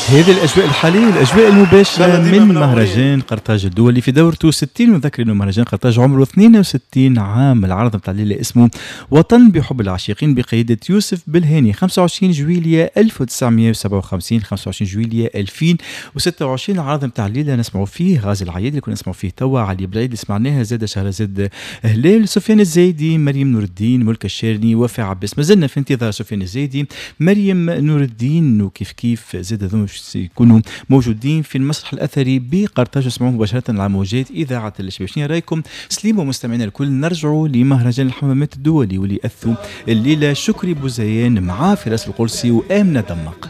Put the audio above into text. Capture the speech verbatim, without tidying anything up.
هذه الأجواء الحالية والأجواء المباشرة ديما من منورين. مهرجان قرطاج الدولي في دورته ستين. ونذكر أنه مهرجان قرطاج عمره اثنين وستين عام. العرض متاع الليلة اسمه وطن بحب العاشقين بقيادة يوسف بالهاني. خمسة وعشرين جويلية ألف وتسعمائة وسبعة وخمسين، خمسة وعشرين جويلية ألفين وستة وعشرين. العرض متاع الليلة نسمعوا فيه غازي العياد اللي كنا نسمعوا فيه توا، علي بلعيد اللي سمعناها، زاد شهرزاد هلال، سفيان الزايدي، مريم نور الدين، ملك الشيرني، وفاء عباس. ما زلنا في انتظار سفيان الزايدي، مريم نور الدين، وكيف كيف زاد ذو يكونوا موجودين في المسرح الأثري بقرطاج. اسمعوا مباشرة على موجات إذاعة الشباب. شنو رايكم سليم ومستمعينا الكل؟ نرجعوا لمهرجان الحمامات الدولي واللي أثوا الليلة شكري بوزيان مع فراس القرسي وآمنة دمق.